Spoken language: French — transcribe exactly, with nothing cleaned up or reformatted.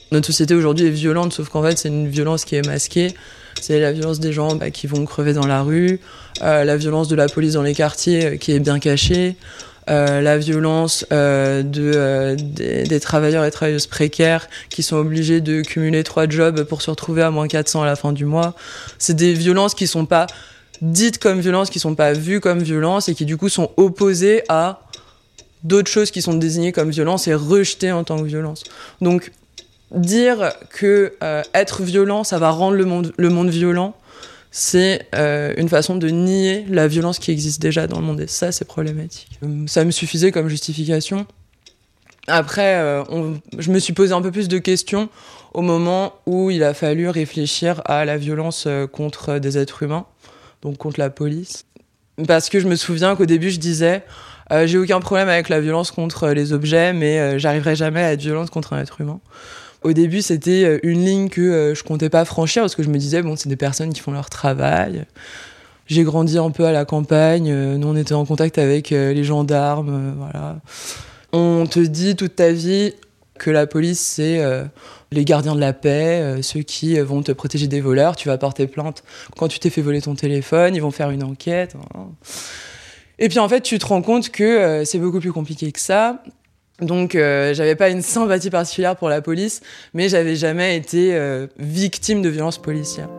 Notre société aujourd'hui est violente, sauf qu'en fait, c'est une violence qui est masquée. C'est la violence des gens bah, qui vont crever dans la rue, euh, la violence de la police dans les quartiers euh, qui est bien cachée, euh, la violence euh, de, euh, des, des travailleurs et travailleuses précaires qui sont obligés de cumuler trois jobs pour se retrouver à moins quatre cents à la fin du mois. C'est des violences qui sont pas dites comme violences, qui sont pas vues comme violences et qui du coup sont opposées à d'autres choses qui sont désignées comme violences et rejetées en tant que violence. Donc, dire que euh, être violent, ça va rendre le monde, le monde violent, c'est euh, une façon de nier la violence qui existe déjà dans le monde. Et ça, c'est problématique. Ça me suffisait comme justification. Après, euh, on, je me suis posé un peu plus de questions au moment où il a fallu réfléchir à la violence euh, contre des êtres humains, donc contre la police. Parce que je me souviens qu'au début, je disais euh, « j'ai aucun problème avec la violence contre les objets, mais euh, j'arriverai jamais à être violente contre un être humain ». Au début, c'était une ligne que euh, je comptais pas franchir parce que je me disais, bon, c'est des personnes qui font leur travail. J'ai grandi un peu à la campagne. Euh, nous, on était en contact avec euh, les gendarmes. Euh, voilà. On te dit toute ta vie que la police, c'est euh, les gardiens de la paix, euh, ceux qui euh, vont te protéger des voleurs. Tu vas porter plainte quand tu t'es fait voler ton téléphone. Ils vont faire une enquête. Et puis, en fait, tu te rends compte que euh, c'est beaucoup plus compliqué que ça. Donc, euh, j'avais pas une sympathie particulière pour la police, mais j'avais jamais été euh, victime de violences policières.